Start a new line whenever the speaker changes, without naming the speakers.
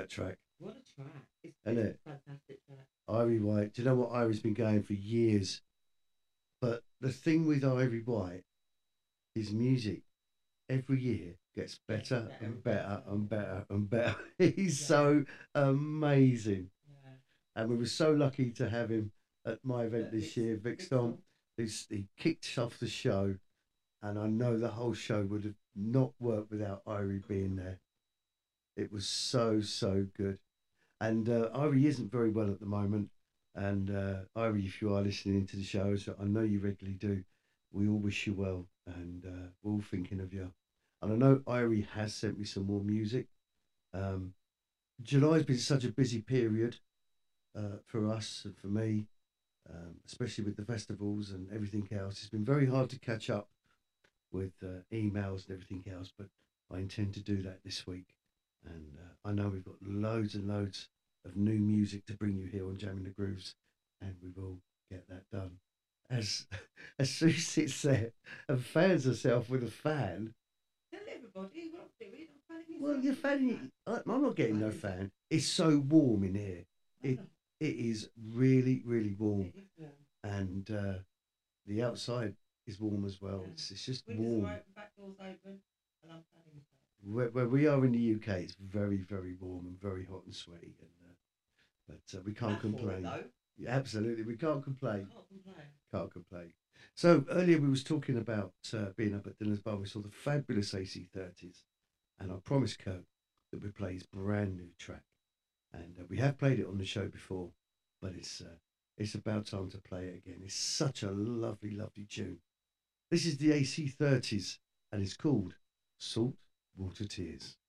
that track,
What a track!
isn't
It's
it?
a fantastic track.
Ivory White. Do you know what? Ivory's been going for years. But the thing with Ivory White, his music every year gets
Gets
better
better
and
and better.
better and better and better. He's
Yeah,
so amazing.
yeah.
And we were so lucky to have him at my event
But
this year, Vic
Big
Stomp.
Song.
He kicked off the show, and I know the whole show would have not worked without Irie being there. It was so, so good. And Irie isn't very well at the moment. And Irie, if you are listening to the show, as I know you regularly do, we all wish you well, and we're all thinking of you. And I know Irie has sent me some more music. Um, July's been such a busy period for us and for me, especially with the festivals and everything else. It's been very hard to catch up with emails and everything else, but I intend to do that this week. And I know we've got loads and loads of new music to bring you here on Jamming the Grooves, and we will get that done. As as Sue sits there and fans herself with a fan.
Tell everybody what I'm doing. I'm fanning
Well,
myself
you're
with a
fanning.
fan.
I'm not getting no fan. It's so warm in here.
I
It
know.
it is really really warm,
It is warm.
and the outside is warm as well.
Yeah.
It's just
Windows are
warm.
open, back doors open, and I'm fanning myself.
Where we are in the UK, it's very, very warm and very hot and sweaty, and but we can't
Enough for it
complain.
though.
Yeah, absolutely, we can't complain.
Can't complain.
Can't complain. So earlier we was talking about being up at Dylan's Bar. We saw the fabulous AC30s, and I promised Kurt that we play his brand new track, and we have played it on the show before, but it's about time to play it again. It's such a lovely, lovely tune. This is the AC30s, and it's called Salt Water Tears.